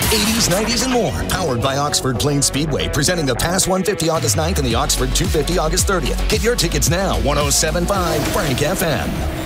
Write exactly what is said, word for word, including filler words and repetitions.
eighties, nineties, and more. Powered by Oxford Plains Speedway, presenting the Pass one fifty August ninth and the Oxford two fifty August thirtieth. Get your tickets now, ten seventy-five Frank F M.